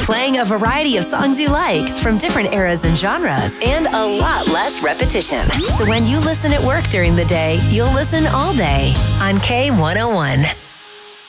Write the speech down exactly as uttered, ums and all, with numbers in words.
playing a variety of songs you like from different eras and genres, and a lot less repetition. So when you listen at work during the day, you'll listen all day on K one oh one.